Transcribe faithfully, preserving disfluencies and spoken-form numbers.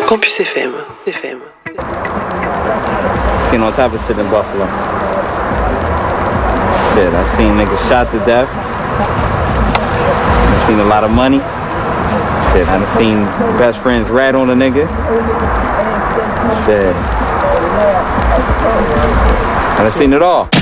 Campus F M, F M. Seen all type of shit in Buffalo. Shit, I seen niggas shot to death. I seen a lot of money. Shit, I done seen best friends rat on a nigga. Shit. I done seen it all.